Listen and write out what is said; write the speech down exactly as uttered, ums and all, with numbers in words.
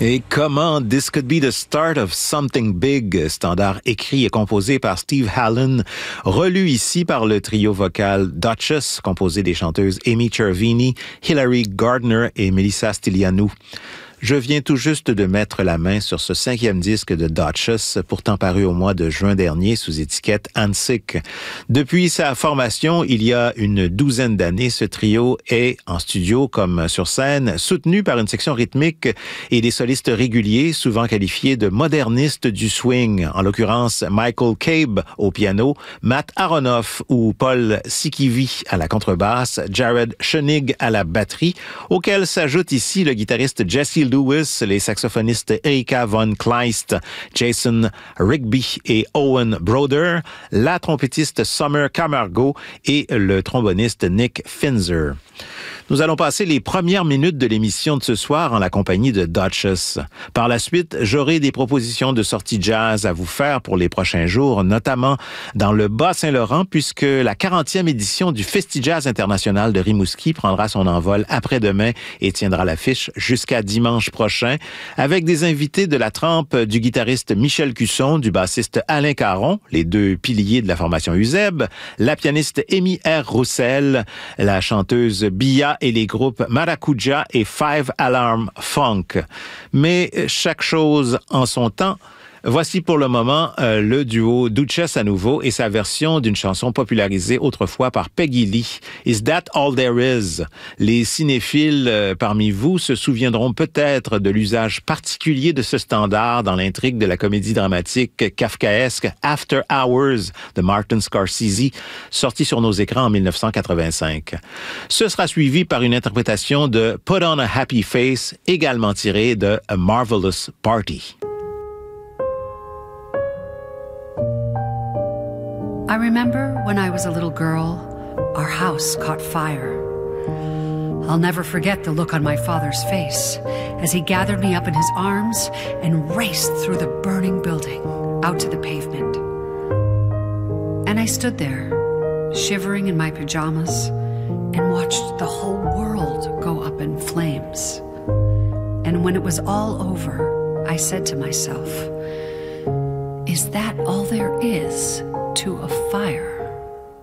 Et comment This Could Be the Start of Something Big, standard écrit et composé par Steve Hallen, relu ici par le trio vocal Duchess, composé des chanteuses Amy Chervini, Hilary Gardner et Melissa Stylianou. Je viens tout juste de mettre la main sur ce cinquième disque de Duchess, pourtant paru au mois de juin dernier sous étiquette Hansik. Depuis sa formation, il y a une douzaine d'années, ce trio est, en studio comme sur scène, soutenu par une section rythmique et des solistes réguliers, souvent qualifiés de modernistes du swing, en l'occurrence Michael Cabe au piano, Matt Aronoff ou Paul Sikivi à la contrebasse, Jared Schoenig à la batterie, auquel s'ajoute ici le guitariste Jesse Lewis, les saxophonistes Erika von Kleist, Jason Rigby et Owen Broder, la trompettiste Summer Camargo et le tromboniste Nick Finzer. Nous allons passer les premières minutes de l'émission de ce soir en la compagnie de Duchess. Par la suite, j'aurai des propositions de sorties jazz à vous faire pour les prochains jours, notamment dans le Bas-Saint-Laurent, puisque la quarantième édition du Festi-Jazz international de Rimouski prendra son envol après-demain et tiendra l'affiche jusqu'à dimanche prochain, avec des invités de la trempe du guitariste Michel Cusson, du bassiste Alain Caron, les deux piliers de la formation U Z E B, la pianiste Amy R. Roussel, la chanteuse Bia et les groupes Maracuja et Five Alarm Funk. Mais chaque chose en son temps. Voici pour le moment euh, le duo Duchess à nouveau et sa version d'une chanson popularisée autrefois par Peggy Lee. Is That All There Is? Les cinéphiles euh, parmi vous se souviendront peut-être de l'usage particulier de ce standard dans l'intrigue de la comédie dramatique kafkaesque After Hours de Martin Scorsese, sorti sur nos écrans en dix-neuf cent quatre-vingt-cinq. Ce sera suivi par une interprétation de Put on a Happy Face, également tirée de A Marvelous Party. I remember when I was a little girl, our house caught fire. I'll never forget the look on my father's face as he gathered me up in his arms and raced through the burning building out to the pavement. And I stood there, shivering in my pajamas, and watched the whole world go up in flames. And when it was all over, I said to myself, "Is that all there is to a fire?"